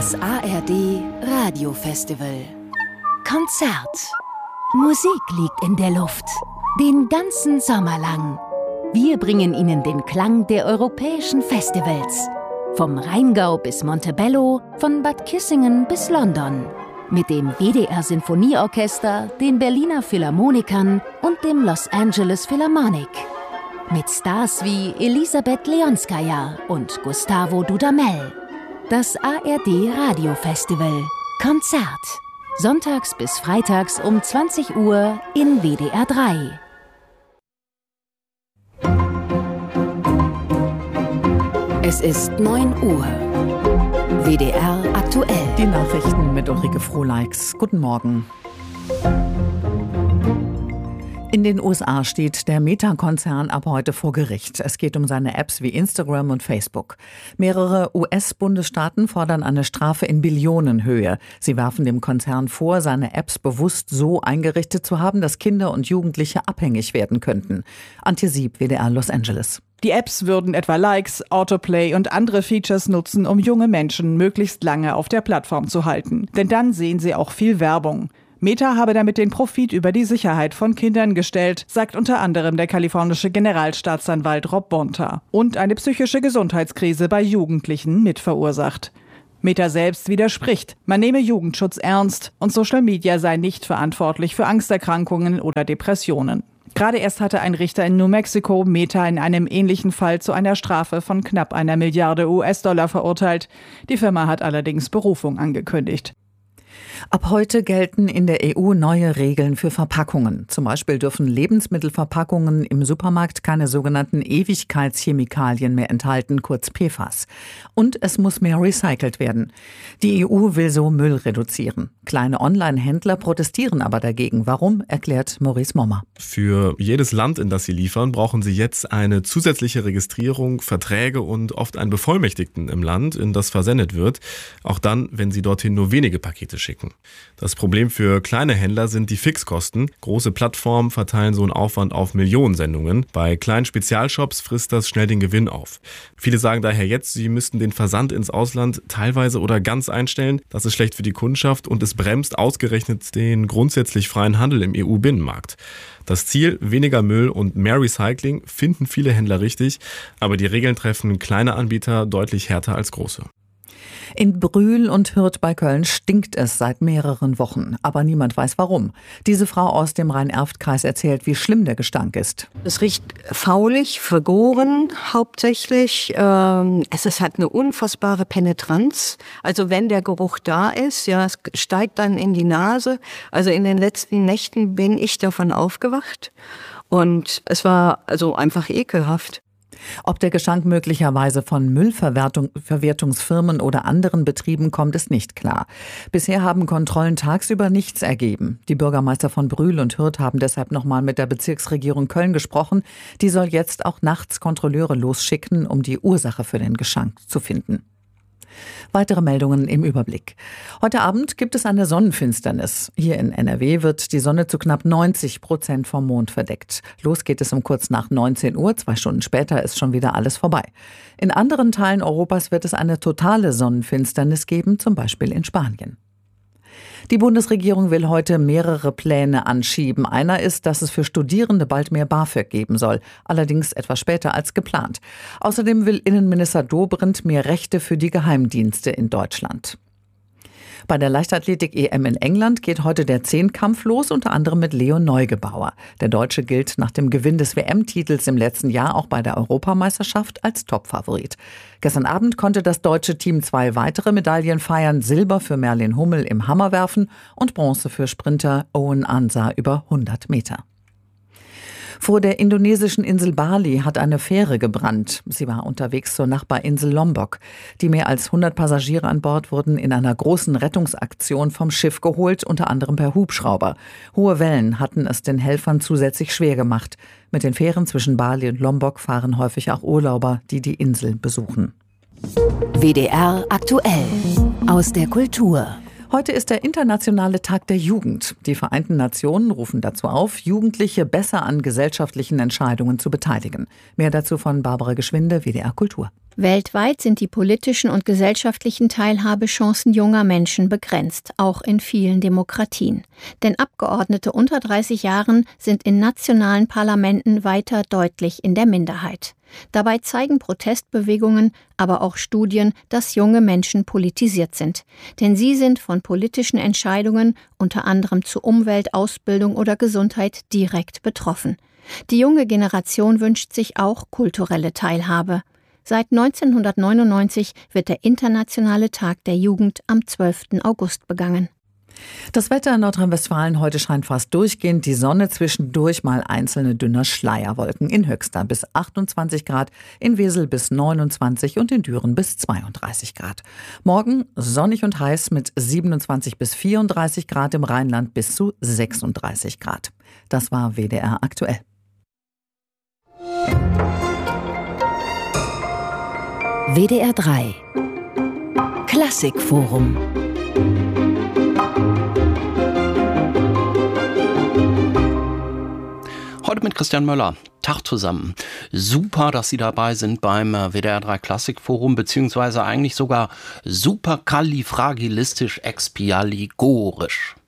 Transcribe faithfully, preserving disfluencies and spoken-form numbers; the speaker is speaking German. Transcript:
Das A R D Radiofestival. Konzert. Musik liegt in der Luft. Den ganzen Sommer lang. Wir bringen Ihnen den Klang der europäischen Festivals. Vom Rheingau bis Montebello, von Bad Kissingen bis London. Mit dem W D R Sinfonieorchester, den Berliner Philharmonikern und dem Los Angeles Philharmonic. Mit Stars wie Elisabeth Leonskaya und Gustavo Dudamel. Das A R D Radiofestival. Konzert. Sonntags bis freitags um zwanzig Uhr in W D R drei. Es ist neun Uhr. W D R aktuell. Die Nachrichten mit Ulrike Frohleix. Guten Morgen. In den U S A steht der Meta-Konzern ab heute vor Gericht. Es geht um seine Apps wie Instagram und Facebook. Mehrere U S-Bundesstaaten fordern eine Strafe in Billionenhöhe. Sie werfen dem Konzern vor, seine Apps bewusst so eingerichtet zu haben, dass Kinder und Jugendliche abhängig werden könnten. Antje Sieb, W D R Los Angeles. Die Apps würden etwa Likes, Autoplay und andere Features nutzen, um junge Menschen möglichst lange auf der Plattform zu halten. Denn dann sehen sie auch viel Werbung. Meta habe damit den Profit über die Sicherheit von Kindern gestellt, sagt unter anderem der kalifornische Generalstaatsanwalt Rob Bonta. Und eine psychische Gesundheitskrise bei Jugendlichen mitverursacht. Meta selbst widerspricht. Man nehme Jugendschutz ernst und Social Media sei nicht verantwortlich für Angsterkrankungen oder Depressionen. Gerade erst hatte ein Richter in New Mexico Meta in einem ähnlichen Fall zu einer Strafe von knapp einer Milliarde U S-Dollar verurteilt. Die Firma hat allerdings Berufung angekündigt. Ab heute gelten in der E U neue Regeln für Verpackungen. Zum Beispiel dürfen Lebensmittelverpackungen im Supermarkt keine sogenannten Ewigkeitschemikalien mehr enthalten, kurz P F A S. Und es muss mehr recycelt werden. Die E U will so Müll reduzieren. Kleine Online-Händler protestieren aber dagegen. Warum, erklärt Maurice Mommer. Für jedes Land, in das sie liefern, brauchen sie jetzt eine zusätzliche Registrierung, Verträge und oft einen Bevollmächtigten im Land, in das versendet wird. Auch dann, wenn sie dorthin nur wenige Pakete schicken. Das Problem für kleine Händler sind die Fixkosten. Große Plattformen verteilen so einen Aufwand auf Millionen Sendungen. Bei kleinen Spezialshops frisst das schnell den Gewinn auf. Viele sagen daher jetzt, sie müssten den Versand ins Ausland teilweise oder ganz einstellen. Das ist schlecht für die Kundschaft und es bremst ausgerechnet den grundsätzlich freien Handel im E U-Binnenmarkt. Das Ziel, weniger Müll und mehr Recycling, finden viele Händler richtig, aber die Regeln treffen kleine Anbieter deutlich härter als große. In Brühl und Hürth bei Köln stinkt es seit mehreren Wochen, aber niemand weiß warum. Diese Frau aus dem Rhein-Erft-Kreis erzählt, wie schlimm der Gestank ist. Es riecht faulig, vergoren hauptsächlich. Ähm, es ist, hat eine unfassbare Penetranz. Also wenn der Geruch da ist, ja, es steigt dann in die Nase. Also in den letzten Nächten bin ich davon aufgewacht und es war also einfach ekelhaft. Ob der Gestank möglicherweise von Müllverwertungsfirmen oder anderen Betrieben kommt, ist nicht klar. Bisher haben Kontrollen tagsüber nichts ergeben. Die Bürgermeister von Brühl und Hürth haben deshalb nochmal mit der Bezirksregierung Köln gesprochen. Die soll jetzt auch nachts Kontrolleure losschicken, um die Ursache für den Gestank zu finden. Weitere Meldungen im Überblick. Heute Abend gibt es eine Sonnenfinsternis. Hier in N R W wird die Sonne zu knapp neunzig Prozent vom Mond verdeckt. Los geht es um kurz nach neunzehn Uhr. Zwei Stunden später ist schon wieder alles vorbei. In anderen Teilen Europas wird es eine totale Sonnenfinsternis geben, zum Beispiel in Spanien. Die Bundesregierung will heute mehrere Pläne anschieben. Einer ist, dass es für Studierende bald mehr BAföG geben soll, allerdings etwas später als geplant. Außerdem will Innenminister Dobrindt mehr Rechte für die Geheimdienste in Deutschland. Bei der Leichtathletik-E M in England geht heute der Zehnkampf los, unter anderem mit Leon Neugebauer. Der Deutsche gilt nach dem Gewinn des W M-Titels im letzten Jahr auch bei der Europameisterschaft als Topfavorit. Gestern Abend konnte das deutsche Team zwei weitere Medaillen feiern. Silber für Merlin Hummel im Hammerwerfen und Bronze für Sprinter Owen Ansa über hundert Meter. Vor der indonesischen Insel Bali hat eine Fähre gebrannt. Sie war unterwegs zur Nachbarinsel Lombok. Die mehr als hundert Passagiere an Bord wurden in einer großen Rettungsaktion vom Schiff geholt, unter anderem per Hubschrauber. Hohe Wellen hatten es den Helfern zusätzlich schwer gemacht. Mit den Fähren zwischen Bali und Lombok fahren häufig auch Urlauber, die die Insel besuchen. W D R aktuell aus der Kultur. Heute ist der internationale Tag der Jugend. Die Vereinten Nationen rufen dazu auf, Jugendliche besser an gesellschaftlichen Entscheidungen zu beteiligen. Mehr dazu von Barbara Geschwinde, W D R Kultur. Weltweit sind die politischen und gesellschaftlichen Teilhabechancen junger Menschen begrenzt, auch in vielen Demokratien. Denn Abgeordnete unter dreißig Jahren sind in nationalen Parlamenten weiter deutlich in der Minderheit. Dabei zeigen Protestbewegungen, aber auch Studien, dass junge Menschen politisiert sind. Denn sie sind von politischen Entscheidungen, unter anderem zu Umwelt, Ausbildung oder Gesundheit, direkt betroffen. Die junge Generation wünscht sich auch kulturelle Teilhabe. Seit neunzehnhundertneunundneunzig wird der Internationale Tag der Jugend am zwölften August begangen. Das Wetter in Nordrhein-Westfalen heute scheint fast durchgehend die Sonne, zwischendurch mal einzelne dünne Schleierwolken. In Höxter bis achtundzwanzig Grad, in Wesel bis neunundzwanzig und in Düren bis zweiunddreißig Grad. Morgen sonnig und heiß mit siebenundzwanzig bis vierunddreißig Grad, im Rheinland bis zu sechsunddreißig Grad. Das war W D R aktuell. W D R drei Klassikforum. Heute mit Christian Möller. Tag zusammen. Super, dass Sie dabei sind beim W D R drei Klassikforum, beziehungsweise eigentlich sogar superkalifragilistisch-expialigorisch.